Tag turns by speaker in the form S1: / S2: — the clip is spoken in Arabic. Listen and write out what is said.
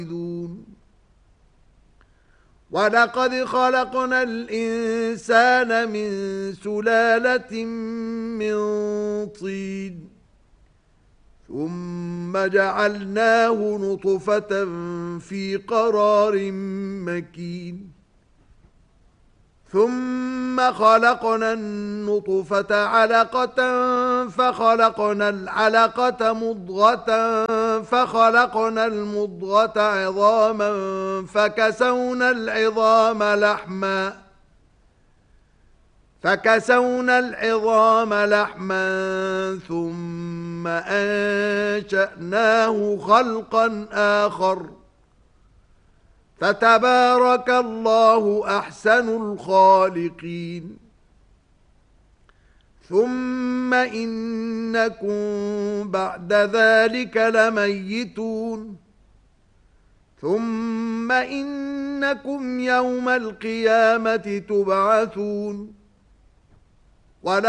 S1: ولقد خلقنا الإنسان من سلالة من طين ثم جعلناه نطفة في قرار مكين ثم خلقنا النطفة علقة فخلقنا العلقة مضغة فخلقنا المضغة عظاما فكسونا العظام لحما ثم أنشأناه خلقا آخر فتبارك الله أحسن الخالقين ثم إنكم بعد ذلك لميتون ثم إنكم يوم القيامة تبعثون